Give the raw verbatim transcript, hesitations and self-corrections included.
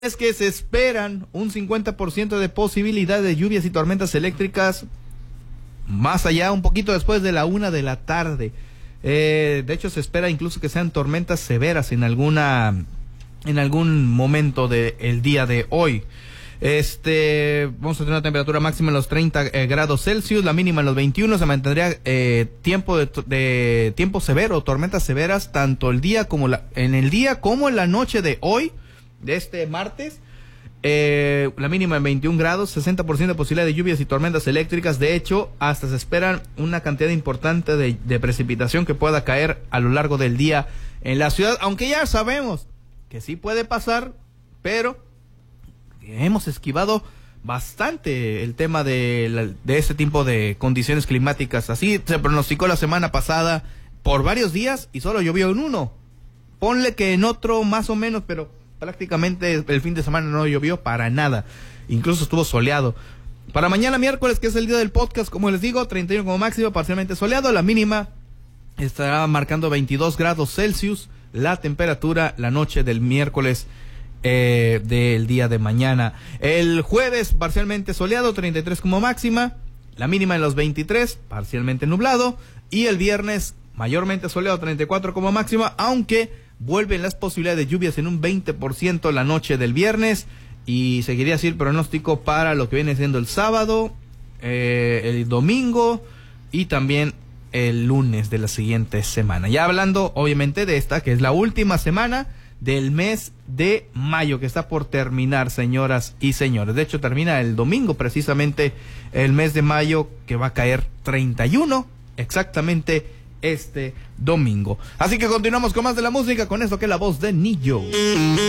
Es que se esperan un cincuenta por ciento de posibilidad de lluvias y tormentas eléctricas más allá, un poquito después de la una de la tarde. Eh, de hecho, se espera incluso que sean tormentas severas en alguna, en algún momento del día de hoy. Este, vamos a tener una temperatura máxima en los treinta eh, grados Celsius, la mínima en los veintiuno. Se mantendría eh, tiempo de, de tiempo severo, tormentas severas, tanto el día como la, en el día como en la noche de hoy, de este martes. Eh, la mínima en veintiún grados, sesenta por ciento de posibilidad de lluvias y tormentas eléctricas. De hecho, hasta se esperan una cantidad importante de, de precipitación que pueda caer a lo largo del día en la ciudad, aunque ya sabemos que sí puede pasar, pero hemos esquivado bastante el tema de, la, de este tipo de condiciones climáticas. Así se pronosticó la semana pasada por varios días y solo llovió en uno. Ponle que en otro más o menos, pero prácticamente el fin de semana no llovió para nada. Incluso estuvo soleado. Para mañana miércoles, que es el día del podcast, como les digo, treinta y uno como máximo, parcialmente soleado. La mínima estará marcando veintidós grados Celsius. La temperatura la noche del miércoles eh, del día de mañana. El jueves, parcialmente soleado, treinta y tres como máxima. La mínima en los veintitrés, parcialmente nublado. Y el viernes, mayormente soleado, treinta y cuatro como máxima, aunque vuelven las posibilidades de lluvias en un veinte por ciento la noche del viernes. Y seguiría así el pronóstico para lo que viene siendo el sábado, eh, el domingo y también el lunes de la siguiente semana. Ya hablando obviamente de esta, que es la última semana del mes de mayo, que está por terminar, señoras y señores. De hecho, termina el domingo precisamente el mes de mayo, que va a caer treinta y uno exactamente este domingo. Así que continuamos con más de la música, con esto que es la voz de Nillo.